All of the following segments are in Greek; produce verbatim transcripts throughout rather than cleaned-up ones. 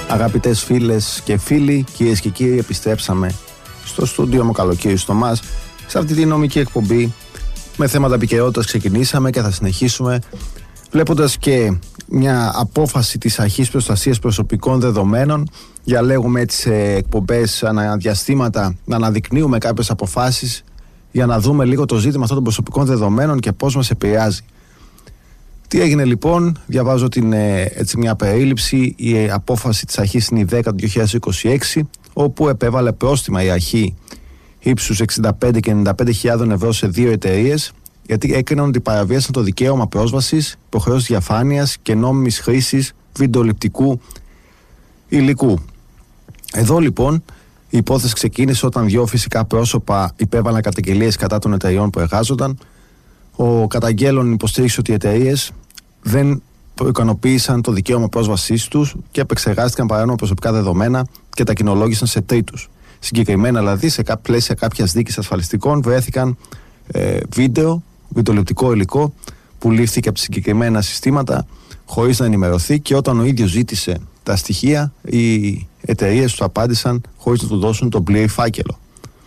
Αγαπητές φίλες και φίλοι, κυρίες και κύριοι, επιστρέψαμε στο στούντιο μου καλοκαίρι στο ΜΑΣ, σε αυτή τη νομική εκπομπή. Με θέματα επικαιρότητας ξεκινήσαμε και θα συνεχίσουμε βλέποντας και μια απόφαση της Αρχής Προστασίας Προσωπικών Δεδομένων. Διαλέγουμε έτσι σε εκπομπές αναδιαστήματα να αναδεικνύουμε κάποιες αποφάσεις για να δούμε λίγο το ζήτημα αυτών των προσωπικών δεδομένων και πώς μας επηρεάζει. Τι έγινε λοιπόν? Διαβάζω την, έτσι, μια περίληψη. Η απόφαση της αρχής είναι η δέκα του δύο χιλιάδες είκοσι έξι, όπου επέβαλε πρόστιμα η αρχή ύψους εξήντα πέντε και ενενήντα πέντε χιλιάδες ευρώ σε δύο εταιρείες, γιατί έκριναν ότι παραβίασαν το δικαίωμα πρόσβασης, υποχρέωση διαφάνειας και νόμιμης χρήσης βιντεοληπτικού υλικού. Εδώ λοιπόν η υπόθεση ξεκίνησε όταν δύο φυσικά πρόσωπα υπέβαλαν καταγγελίες κατά των εταιρεών που εργάζονταν. Ο καταγγέλλον υποστήριξε ότι οι εταιρείες δεν ικανοποίησαν το δικαίωμα πρόσβασής τους και επεξεργάστηκαν παράνομα προσωπικά δεδομένα και τα κοινολόγησαν σε τρίτους. Συγκεκριμένα, δηλαδή, σε πλαίσια κάποιας δίκης ασφαλιστικών βρέθηκαν ε, βίντεο, βιντεοληπτικό υλικό που λήφθηκε από τα συγκεκριμένα συστήματα χωρίς να ενημερωθεί, και όταν ο ίδιος ζήτησε τα στοιχεία, οι εταιρείες του απάντησαν χωρίς να του δώσουν τον πλήρη φάκελο.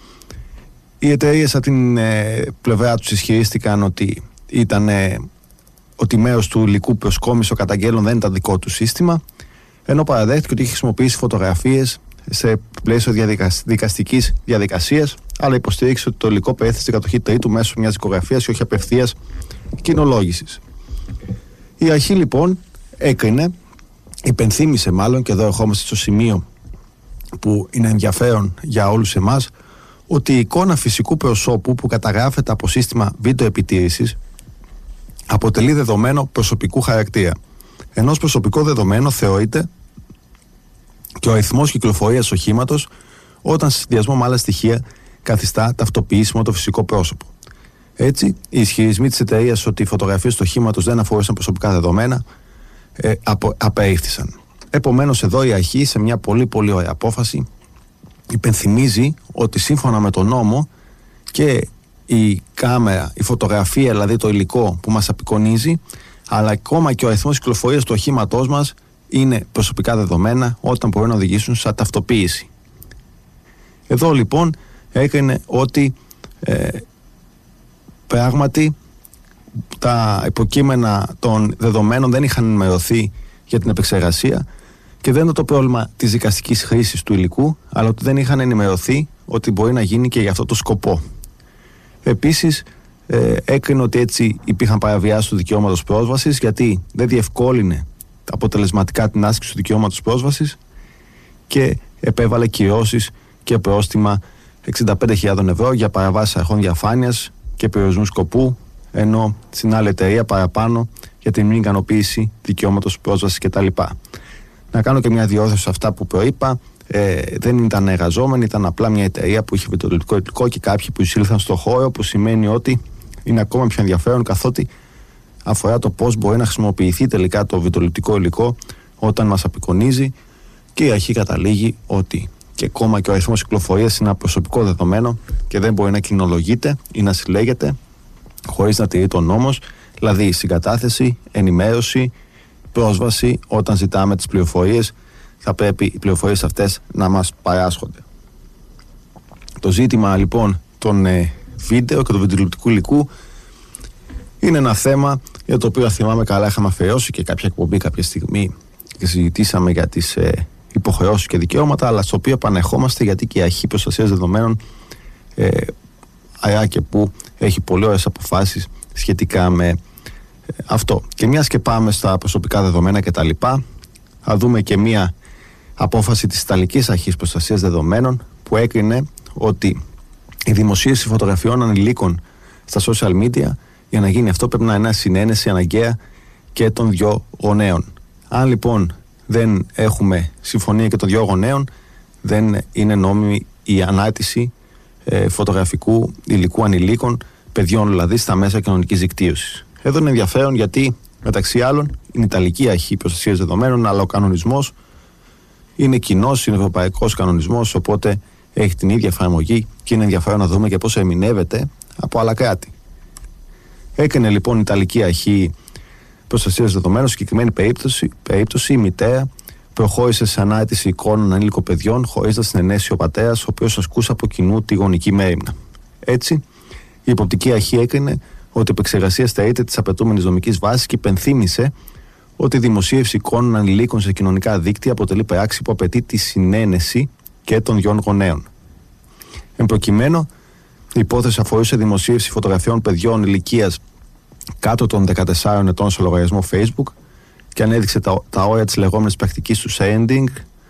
Οι εταιρείες από την ε, πλευρά τους ισχυρίστηκαν ότι ήταν ε, ότι μέρος του υλικού που προσκόμισε ο καταγγέλλον δεν ήταν δικό του σύστημα, ενώ παραδέχτηκε ότι είχε χρησιμοποιήσει φωτογραφίες σε πλαίσιο διαδικασ... δικαστικής διαδικασίας, αλλά υποστήριξε ότι το υλικό περιέθεσε στην κατοχή τρίτου μέσω μιας δικογραφίας και όχι απευθείας κοινολόγησης. Η αρχή λοιπόν έκρινε, υπενθύμησε μάλλον, και εδώ ερχόμαστε στο σημείο που είναι ενδιαφέρον για όλους εμάς, ότι η εικόνα φυσικού προσώπου που καταγράφεται από σύστημα βίντεο επιτήρησης αποτελεί δεδομένο προσωπικού χαρακτήρα. Ενώ ως προσωπικό δεδομένο θεωρείται και ο αριθμός κυκλοφορίας οχήματος όταν σε συνδυασμό με άλλα στοιχεία καθιστά ταυτοποιήσιμο το φυσικό πρόσωπο. Έτσι, οι ισχυρισμοί της εταιρείας ότι οι φωτογραφίες του οχήματος δεν αφορούσαν προσωπικά δεδομένα ε, απο, απερίφθησαν. Επομένως, εδώ η αρχή, σε μια πολύ πολύ ωραία απόφαση, υπενθυμίζει ότι σύμφωνα με τον νόμο και η κάμερα, η φωτογραφία, δηλαδή το υλικό που μας απεικονίζει, αλλά ακόμα και ο αριθμός κυκλοφορίας του οχήματός μας είναι προσωπικά δεδομένα όταν μπορεί να οδηγήσουν σε ταυτοποίηση. Εδώ λοιπόν έκρινε ότι ε, πράγματι τα υποκείμενα των δεδομένων δεν είχαν ενημερωθεί για την επεξεργασία, και δεν είναι το πρόβλημα της δικαστικής χρήσης του υλικού, αλλά ότι δεν είχαν ενημερωθεί ότι μπορεί να γίνει και για αυτό το σκοπό. Επίσης, ε, έκρινε ότι έτσι υπήρχαν παραβιάσεις του δικαιώματος πρόσβασης, γιατί δεν διευκόλυνε αποτελεσματικά την άσκηση του δικαιώματος πρόσβασης και επέβαλε κυρώσεις και πρόστιμα εξήντα πέντε χιλιάδες ευρώ για παραβάσεις αρχών διαφάνειας και περιορισμού σκοπού, ενώ στην άλλη εταιρεία παραπάνω για την μη ικανοποίηση δικαιώματος πρόσβασης κτλ. Να κάνω και μια διόρθωση σε αυτά που προείπα. Ε, δεν ήταν εργαζόμενοι, ήταν απλά μια εταιρεία που είχε βιντεοληπτικό υλικό και κάποιοι που εισήλθαν στο χώρο, που σημαίνει ότι είναι ακόμα πιο ενδιαφέρον, καθότι αφορά το πώς μπορεί να χρησιμοποιηθεί τελικά το βιντεοληπτικό υλικό όταν μας απεικονίζει, και η αρχή καταλήγει ότι και ακόμα και ο αριθμός κυκλοφορίας είναι ένα προσωπικό δεδομένο και δεν μπορεί να κοινολογείται ή να συλλέγεται χωρίς να τηρεί τον νόμος, δηλαδή συγκατάθεση, ενημέρωση, πρόσβαση. Όταν ζητάμε τις πληροφορίες, θα πρέπει οι πληροφορίες αυτές να μας παράσχονται. Το ζήτημα λοιπόν των ε, βίντεο και του βιντεοληπτικού υλικού είναι ένα θέμα για το οποίο, θυμάμαι καλά, είχαμε αφιερώσει και κάποια εκπομπή κάποια στιγμή και συζητήσαμε για τις ε, υποχρεώσεις και δικαιώματα, αλλά στο οποίο επανερχόμαστε γιατί και η Αρχή Προστασίας Δεδομένων ε, αιά και που έχει πολύ ωραίες αποφάσεις σχετικά με ε, αυτό. Και μιας και πάμε στα προσωπικά δεδομένα και τα λοιπά, θα δούμε και μια απόφαση της Ιταλικής Αρχής Προστασίας Δεδομένων που έκρινε ότι η δημοσίευση φωτογραφιών ανηλίκων στα social media, για να γίνει αυτό πρέπει να είναι συνένεση αναγκαία και των δυο γονέων. Αν λοιπόν δεν έχουμε συμφωνία και των δυο γονέων, δεν είναι νόμιμη η ανάρτηση ε, φωτογραφικού υλικού ανηλίκων, παιδιών δηλαδή, στα μέσα κοινωνικής δικτύωσης. Εδώ είναι ενδιαφέρον γιατί μεταξύ άλλων είναι η Ιταλική Αρχή Προστασίας Δεδομένων, αλλά ο κανονισμός είναι κοινός, είναι ευρωπαϊκός κανονισμός, οπότε έχει την ίδια εφαρμογή και είναι ενδιαφέρον να δούμε και πώς ερμηνεύεται από άλλα κράτη. Έκανε λοιπόν η Ιταλική Αρχή Προστασίας Δεδομένων συγκεκριμένη περίπτωση, περίπτωση η μητέρα προχώρησε σε ανάρτηση εικόνων ανήλικων παιδιών, χωρίς να συνενέσει ο πατέρας, ο οποίος ασκούσε από κοινού τη γονική μέριμνα. Έτσι, η υποπτική αρχή έκρινε ότι η επεξεργασία στερείται της απαιτούμενης νομικής βάσης και υπενθύμησε ότι η δημοσίευση εικόνων ανηλίκων σε κοινωνικά δίκτυα αποτελεί πράξη που απαιτεί τη συνένεση και των δυο γονέων. Εν προκειμένου, η υπόθεση αφορούσε δημοσίευση φωτογραφιών παιδιών ηλικίας κάτω των δεκατεσσάρων ετών στο λογαριασμό Facebook και ανέδειξε τα, τα όρια της λεγόμενης πρακτικής του sharing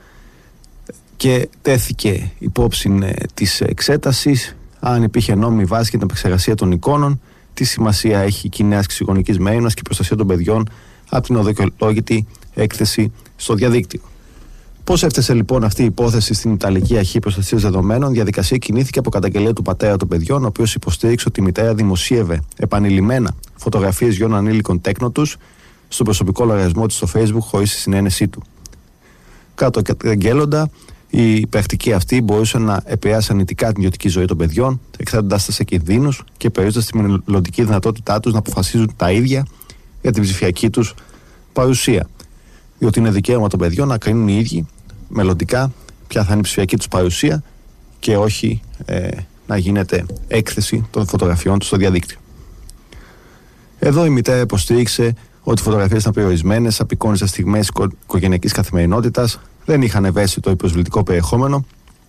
και τέθηκε υπόψη ε, της εξέτασης αν υπήρχε νόμιμη βάση για την επεξεργασία των εικόνων, τι σημασία έχει η κοινή άσκηση γονικής μέριμνας και η προστασία των παιδιών από την οδικαιολόγητη έκθεση στο διαδίκτυο. Πώς έφτασε λοιπόν αυτή η υπόθεση στην Ιταλική Αρχή Προστασίας Δεδομένων? Η διαδικασία κινήθηκε από καταγγελία του πατέρα των παιδιών, ο οποίος υποστήριξε ότι η μητέρα δημοσίευε επανειλημμένα φωτογραφίες γιών ανήλικων τέκνων τους στον προσωπικό λογαριασμό της στο Facebook χωρίς τη συνένεσή του. Κάτω καταγγέλλοντα, η πρακτική αυτή μπορούσε να επηρεάσει αρνητικά την ιδιωτική ζωή των παιδιών, εκθέτοντάς τα σε κινδύνους και περιορίζοντας τη μελλοντική δυνατότητά τους να αποφασίζουν τα ίδια για την ψηφιακή τους παρουσία. Διότι είναι δικαίωμα των παιδιών να κρίνουν οι ίδιοι μελλοντικά ποια θα είναι η ψηφιακή τους παρουσία και όχι ε, να γίνεται έκθεση των φωτογραφιών τους στο διαδίκτυο. Εδώ η μητέρα υποστήριξε ότι οι φωτογραφίες ήταν περιορισμένες, απεικόνιζαν στιγμές οικογενειακής καθημερινότητας, δεν είχαν ευαίσθητο ή προσβλητικό περιεχόμενο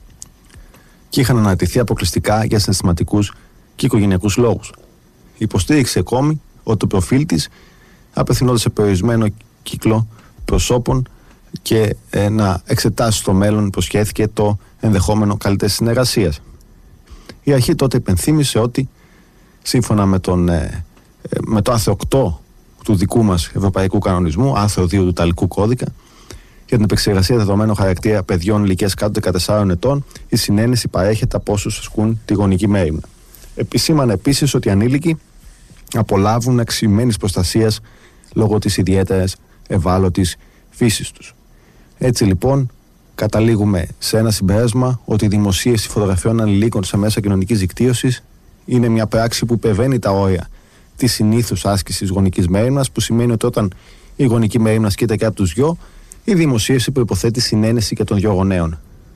και είχαν αναρτηθεί αποκλειστικά για συναισθηματικούς και οικογενειακούς λόγους. Υποστήριξε ακόμη ότι το προφίλ της απευθυνόταν σε περιορισμένο κύκλο προσώπων και ε, να εξετάσει στο μέλλον, υποσχέθηκε, το ενδεχόμενο καλύτερης συνεργασίας. Η αρχή τότε υπενθύμησε ότι σύμφωνα με, τον, ε, με το άρθρο οκτώ του δικού μας Ευρωπαϊκού Κανονισμού, άρθρο δύο του Ιταλικού Κώδικα, για την επεξεργασία δεδομένων χαρακτήρα παιδιών ηλικίας κάτω των δεκατεσσάρων ετών, η συνένεση παρέχεται από όσους ασκούν τη γονική μέριμνα. Επισήμανε επίσης ότι οι ανήλικοι απολαύουν αξιωμένης προστασίας λόγω της ιδιαίτερης ευάλωτης φύσης τους. Έτσι λοιπόν, καταλήγουμε σε ένα συμπέρασμα ότι η δημοσίευση φωτογραφιών ανηλίκων σε μέσα κοινωνικής δικτύωσης είναι μια πράξη που υπερβαίνει τα όρια της συνήθους άσκησης γονικής μέριμνας, που σημαίνει ότι όταν η γονική μέριμνα ασκείται και από τους δυο, η δημοσίευση προϋποθέτει συνένεση και των δυο γονέων.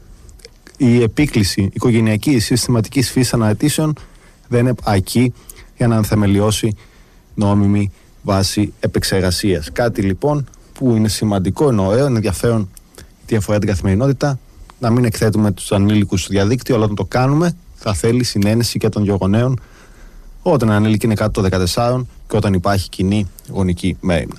Η επίκληση οικογενειακής συστηματικής φύσης αναρτήσεων δεν αρκεί για να ανθεμελιώσει νόμιμη βάση επεξεργασίας. Κάτι λοιπόν που είναι σημαντικό, είναι ωραίο, είναι ενδιαφέρον τι αφορά την καθημερινότητα, να μην εκθέτουμε τους ανήλικους στο διαδίκτυο, αλλά όταν το κάνουμε θα θέλει συνένεση και των δυο γονέων όταν ένα ανήλικο είναι κάτω των δεκατεσσάρων και όταν υπάρχει κοινή γονική μέριμνα.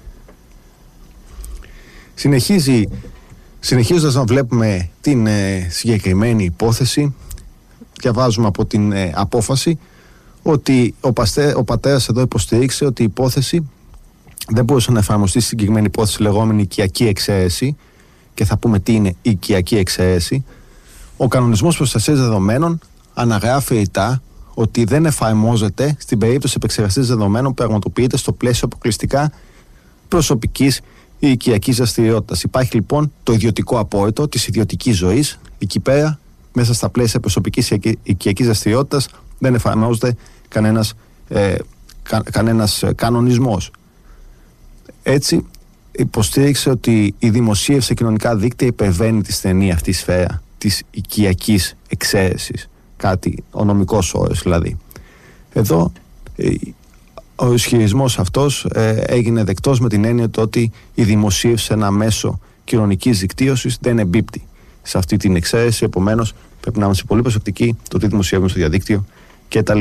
Συνεχίζει, συνεχίζοντας να βλέπουμε την ε, συγκεκριμένη υπόθεση, διαβάζουμε από την ε, απόφαση ότι ο, παστέ, ο πατέρας εδώ υποστηρίξε ότι η υπόθεση δεν μπορούσε να εφαρμοστεί στη συγκεκριμένη υπόθεση λεγόμενη οικιακή εξαίρεση, και θα πούμε τι είναι η οικιακή εξαίρεση. Ο κανονισμός προστασίας δεδομένων αναγράφει ρητά ότι δεν εφαρμόζεται στην περίπτωση επεξεργασίας δεδομένων που πραγματοποιείται στο πλαίσιο αποκλειστικά προσωπικής ή οικιακής δραστηριότητας. Υπάρχει λοιπόν το ιδιωτικό απόρριτο της ιδιωτικής ζωής. Εκεί πέρα, μέσα στα πλαίσια προσωπικής ή οικιακής δραστηριότητας, δεν εφαρμόζεται κανένας, ε, κα, κανένας κανονισμός. Έτσι, υποστήριξε ότι η δημοσίευση σε κοινωνικά δίκτυα υπερβαίνει τη στενή αυτή σφαίρα της οικιακής εξαίρεσης. Κάτι, ο νομικός όρος δηλαδή. Εδώ ο ισχυρισμός αυτός ε, έγινε δεκτός με την έννοια ότι η δημοσίευση σε ένα μέσο κοινωνικής δικτύωσης δεν εμπίπτει σε αυτή την εξαίρεση, επομένως πρέπει να είμαστε πολύ προσεκτικοί το τι δημοσιεύουμε στο διαδίκτυο κτλ.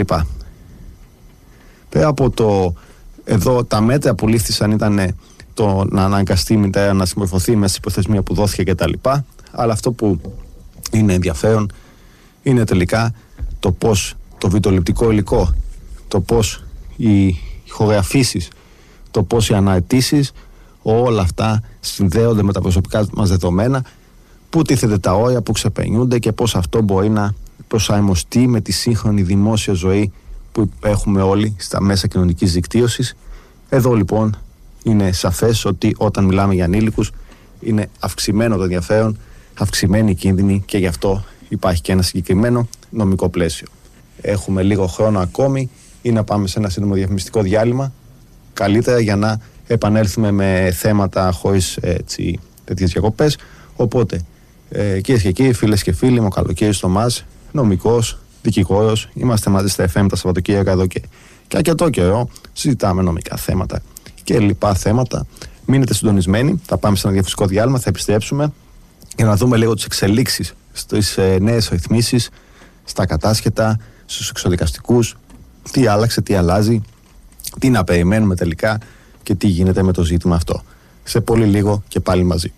Πέρα από το εδώ τα μέτρα που λήφθησαν ήταν το να αναγκαστεί η μητέρα να συμμορφωθεί μέσα στην προθεσμία που δόθηκε κτλ. Αλλά αυτό που είναι ενδιαφέρον είναι τελικά το πώς το βιντεοληπτικό υλικό, το πώς οι ηχογραφήσεις, το πώς οι αναρτήσεις, όλα αυτά συνδέονται με τα προσωπικά μας δεδομένα, πού τίθεται τα όρια, πού ξεπερνιούνται και πώς αυτό μπορεί να προσαρμοστεί με τη σύγχρονη δημόσια ζωή που έχουμε όλοι στα μέσα κοινωνικής δικτύωσης. Εδώ λοιπόν είναι σαφές ότι όταν μιλάμε για ανήλικους είναι αυξημένο το ενδιαφέρον, αυξημένη η κίνδυνη, και γι' αυτό υπάρχει και ένα συγκεκριμένο νομικό πλαίσιο. Έχουμε λίγο χρόνο ακόμη ή να πάμε σε ένα σύντομο διαφημιστικό διάλειμμα, καλύτερα, για να επανέλθουμε με θέματα χωρίς έτσι, τέτοιες διακοπές. Οπότε, ε, κυρίες και κύριοι, φίλες και φίλοι, είμαι ο Καλοκαίρης Θωμάς, νομικός, δικηγόρος. Είμαστε μαζί στα εφ εμ τα Σαββατοκύριακα εδώ και, και αρκετό καιρό. Συζητάμε νομικά θέματα και λοιπά θέματα. Μείνετε συντονισμένοι. Θα πάμε σε ένα διαφορετικό διάλειμμα. Θα επιστρέψουμε για να δούμε λίγο τις εξελίξεις στις ε, νέες ρυθμίσεις, στα κατάσχετα, στους εξοδικαστικούς. Τι άλλαξε, τι αλλάζει, τι να περιμένουμε τελικά και τι γίνεται με το ζήτημα αυτό. Σε πολύ λίγο και πάλι μαζί.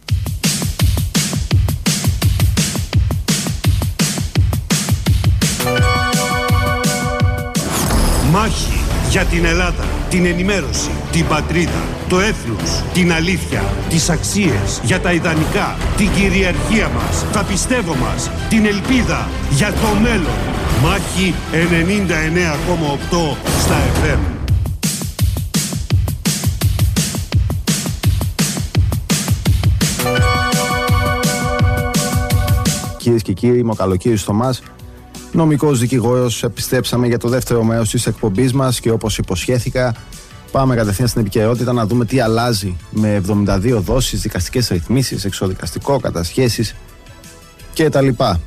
Μάχη για την Ελλάδα, την ενημέρωση, την πατρίδα, το έθνος, την αλήθεια, τις αξίες, για τα ιδανικά, την κυριαρχία μας, τα πιστεύω μας, την ελπίδα για το μέλλον. Μάχη ενενήντα εννέα κόμμα οκτώ στα εφ εμ. Κυρίες και κύριοι, είμαι ο Καλοκαίρης Θωμάς, νομικός δικηγόρος. Επιστρέψαμε για το δεύτερο μέρος της εκπομπής μας και όπως υποσχέθηκα, πάμε κατευθείαν στην επικαιρότητα να δούμε τι αλλάζει με εβδομήντα δύο δόσεις, δικαστικές ρυθμίσεις, εξοδικαστικό, κατασχέσεις κτλ.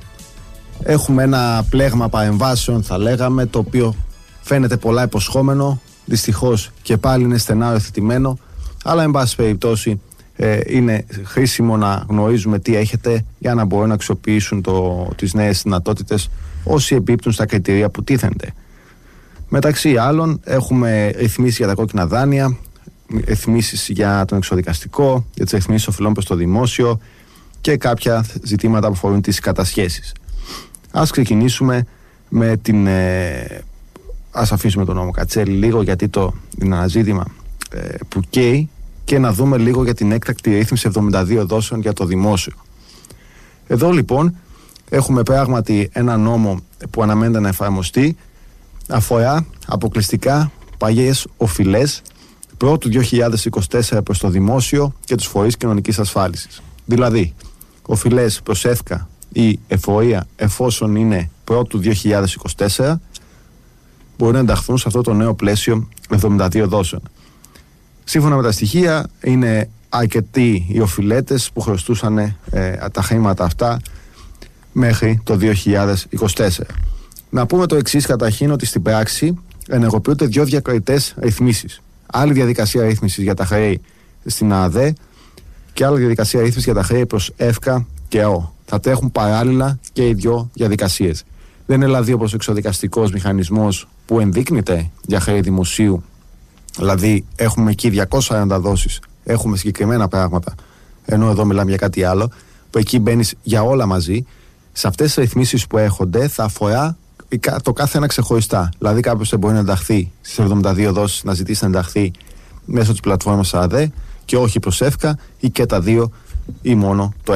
Έχουμε ένα πλέγμα παρεμβάσεων, θα λέγαμε, το οποίο φαίνεται πολλά υποσχόμενο. Δυστυχώς και πάλι είναι στενά οριοθετημένο, αλλά εν πάση περιπτώσει ε, είναι χρήσιμο να γνωρίζουμε τι έχετε για να μπορούν να αξιοποιήσουν το, τις νέες δυνατότητες όσοι εμπίπτουν στα κριτήρια που τίθενται. Μεταξύ άλλων έχουμε ρυθμίσεις για τα κόκκινα δάνεια, ρυθμίσεις για τον εξοδικαστικό, για τις ρυθμίσεις οφειλών προς το δημόσιο και κάποια ζητήματα που αφορούν τις κατασχέσεις. Ας ξεκινήσουμε με την... Ε, ας αφήσουμε τον νόμο Κατσέλη λίγο, γιατί το είναι ένα ζήτημα ε, που καίει, και να δούμε λίγο για την έκτακτη ρύθμιση εβδομήντα δύο δόσεων για το δημόσιο. Εδώ λοιπόν έχουμε πράγματι ένα νόμο που αναμένεται να εφαρμοστεί. Αφορά αποκλειστικά παλιές οφειλές πρώτου δύο χιλιάδες είκοσι τέσσερα προς το δημόσιο και τους φορείς κοινωνικής ασφάλισης. Δηλαδή, οφειλές προς ΕΦΚΑ ή εφορία, εφόσον είναι πρώτου δύο χιλιάδες είκοσι τέσσερα, μπορεί να ενταχθούν σε αυτό το νέο πλαίσιο εβδομήντα δύο δόσεων. Σύμφωνα με τα στοιχεία, είναι αρκετοί οι οφειλέτες που χρωστούσαν ε, τα χρήματα αυτά μέχρι το δύο χιλιάδες είκοσι τέσσερα. Να πούμε το εξής καταρχήν, ότι στην πράξη ενεργοποιούνται δύο διακριτές ρυθμίσεις. Άλλη διαδικασία ρύθμισης για τα χρέη στην ΑΔΕ και άλλη διαδικασία ρύθμισης για τα χρέη προς ΕΦΚΑ και ΑΟ. Θα τρέχουν παράλληλα και οι δύο διαδικασίες. Δεν είναι δηλαδή όπως ο εξοδικαστικός μηχανισμός που ενδείκνυται για χρέη δημοσίου. Δηλαδή έχουμε εκεί διακόσιες σαράντα δόσεις, έχουμε συγκεκριμένα πράγματα, ενώ εδώ μιλάμε για κάτι άλλο, που εκεί μπαίνεις για όλα μαζί. Σε αυτές τις ρυθμίσεις που έχονται θα αφορά το κάθε ένα ξεχωριστά. Δηλαδή κάποιος δεν μπορεί να ενταχθεί στις εβδομήντα δύο δόσεις, να ζητήσει να ενταχθεί μέσω της πλατφόρμας ΑΔΕ και όχι προς ΕΦΚΑ, ή και τα δύο ή μόνο το ένα.